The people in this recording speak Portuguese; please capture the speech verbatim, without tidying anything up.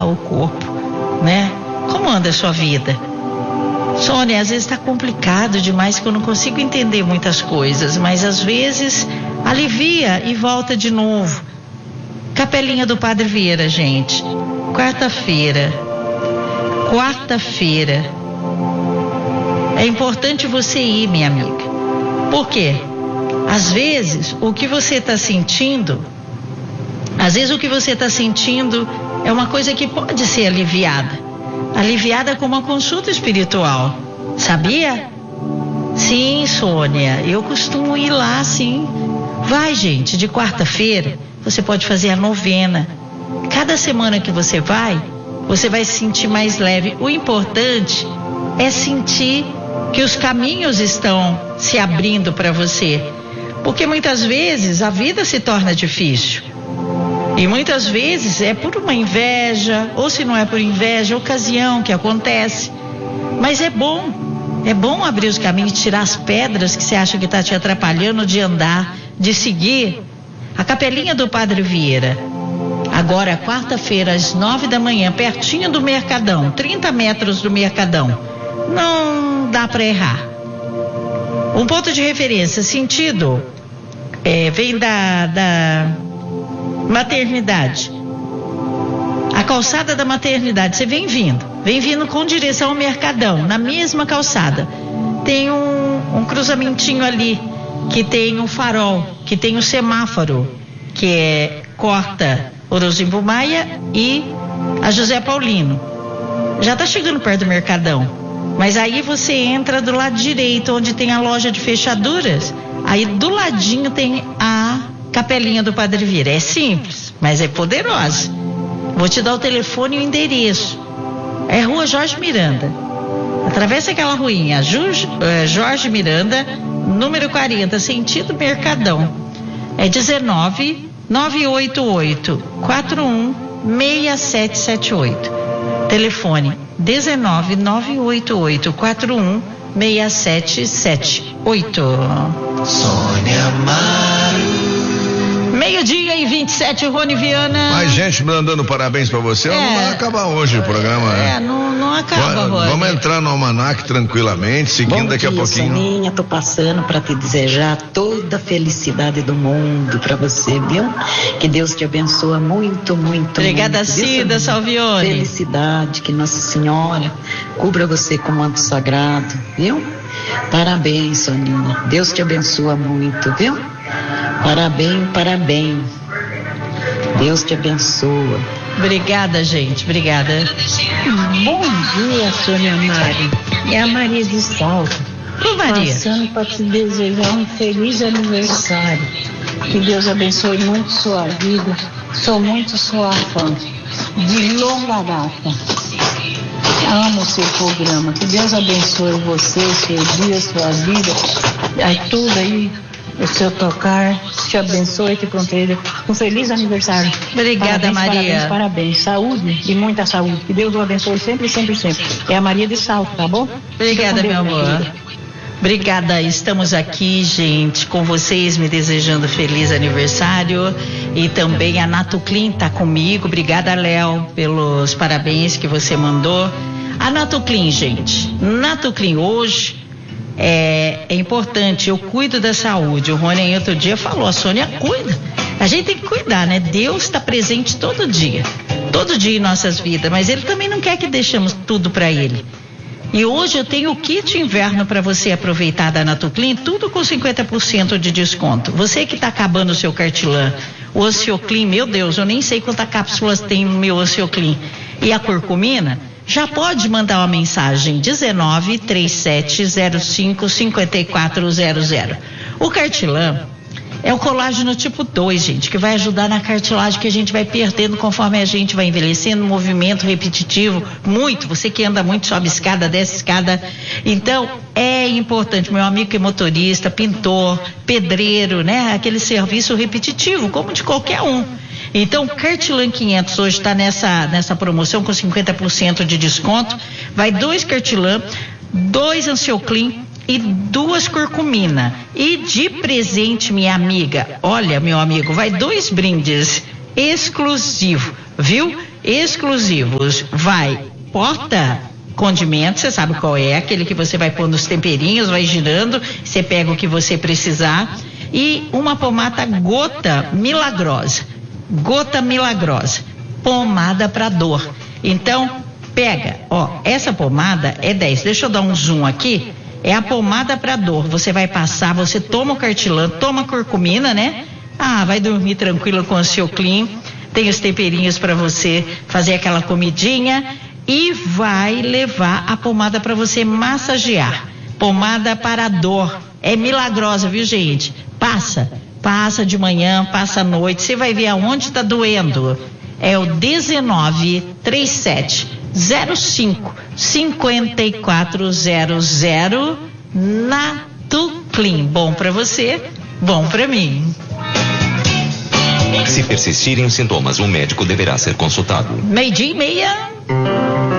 o corpo, né? Como anda a sua vida? Sônia, às vezes está complicado demais que eu não consigo entender muitas coisas, mas às vezes alivia e volta de novo. Capelinha do Padre Vieira, gente. Quarta-feira. Quarta-feira. É importante você ir, minha amiga. Por quê? Às vezes, o que você está sentindo, às vezes o que você está sentindo é uma coisa que pode ser aliviada. Aliviada com uma consulta espiritual. Sabia? Sim, Sônia, eu costumo ir lá, sim. Vai, gente, de quarta-feira, você pode fazer a novena. Cada semana que você vai, você vai se sentir mais leve. O importante é sentir que os caminhos estão se abrindo para você. Porque muitas vezes a vida se torna difícil. E muitas vezes é por uma inveja, ou se não é por inveja, ocasião que acontece. Mas é bom, é bom abrir os caminhos, tirar as pedras que você acha que está te atrapalhando de andar, de seguir. A Capelinha do Padre Vieira, agora quarta-feira às nove da manhã, pertinho do Mercadão, trinta metros do Mercadão. Não dá para errar. Um ponto de referência, sentido, é, vem da... da maternidade, a calçada da maternidade, você vem vindo, vem vindo com direção ao Mercadão, na mesma calçada, tem um, um cruzamentinho ali, que tem um farol, que tem um semáforo, que é, corta Orozimbo Maia e a José Paulino, já está chegando perto do Mercadão, mas aí você entra do lado direito, onde tem a loja de fechaduras, aí do ladinho tem a Capelinha do Padre Vieira. É simples, mas é poderosa. Vou te dar o telefone e o endereço. É Rua Jorge Miranda. Atravessa aquela ruinha, Jorge Miranda, número quarenta, sentido Mercadão. É dezenove, nove oito oito, quatro um seis sete sete oito. Telefone dezenove, nove oito oito, quatro um seis sete sete oito. Sônia Amaro. Meio-dia e vinte e sete, Rony Viana. Mais gente mandando parabéns pra você. É, não vai acabar hoje o programa, né? É, não, não acaba, Rony. Vamos entrar no almanac tranquilamente, seguindo Bom daqui dia, a pouquinho. Soninha, tô passando para te desejar toda a felicidade do mundo pra você, viu? Que Deus te abençoe muito, muito, Obrigada, muito. Cida Salvione. Felicidade, que Nossa Senhora cubra você com o manto sagrado, viu? Parabéns, Soninha. Deus te abençoe muito, viu? Parabéns, parabéns. Deus te abençoe. Obrigada, gente. Obrigada. Bom dia, Sônia Mari. É a Maria de Salto. Ô, Maria. Passando para te desejar um feliz aniversário. Que Deus abençoe muito sua vida. Sou muito sua fã. De longa data. Amo o seu programa. Que Deus abençoe você, seu dia, sua vida. Aí tudo aí. O seu tocar, te abençoe, te proteja. Um feliz aniversário. Obrigada, parabéns, Maria. Parabéns, parabéns. Saúde e muita saúde. Que Deus o abençoe sempre, sempre, sempre. É a Maria de Salto, tá bom? Obrigada, meu amor. Querida. Obrigada, estamos aqui, gente, com vocês, me desejando feliz aniversário. E também a Natuclean tá comigo. Obrigada, Léo, pelos parabéns que você mandou. A Natuclean, gente. Natuclean hoje. É, é importante, eu cuido da saúde. O Rony outro dia falou, a Sônia cuida. A gente tem que cuidar, né? Deus está presente todo dia, todo dia em nossas vidas, mas Ele também não quer que deixemos tudo para Ele. E hoje eu tenho o kit inverno para você aproveitar da Natuclean, tudo com cinquenta por cento de desconto. Você que está acabando o seu Cartilan, o Osteoclean, meu Deus, eu nem sei quantas cápsulas tem no meu Osteoclean. E a curcumina, já pode mandar uma mensagem dezenove, trinta e sete, zero cinco, cinquenta e quatro zero zero. O Cartilan é o colágeno tipo dois, gente, que vai ajudar na cartilagem que a gente vai perdendo conforme a gente vai envelhecendo, movimento repetitivo, muito, você que anda muito, sobe escada, desce escada. Então, é importante, meu amigo que é motorista, pintor, pedreiro, né? Aquele serviço repetitivo, como de qualquer um. Então, Cartilan quinhentos hoje está nessa, nessa promoção com cinquenta por cento de desconto. Vai dois Cartilan, dois Ansioclean e duas curcumina. E de presente, minha amiga, olha, meu amigo, vai dois brindes exclusivos, viu? exclusivos. Vai porta condimento, você sabe qual é, aquele que você vai pôr nos temperinhos, vai girando, você pega o que você precisar. E uma pomada gota milagrosa, gota milagrosa, pomada para dor. Então, pega, ó, essa pomada é dez, deixa eu dar um zoom aqui, é a pomada para dor, você vai passar, você toma o cartilano, toma curcumina, né? Ah, vai dormir tranquilo com o seu clean, tem os temperinhos para você fazer aquela comidinha e vai levar a pomada para você massagear. Pomada para dor, é milagrosa, viu, gente? Passa, passa de manhã, passa à noite, você vai ver aonde está doendo. É o dezenove, trinta e sete, zero cinco, cinquenta e quatro zero zero Natuclean. Bom para você, bom para mim. Se persistirem os sintomas, o médico deverá ser consultado. Meio-dia e meia.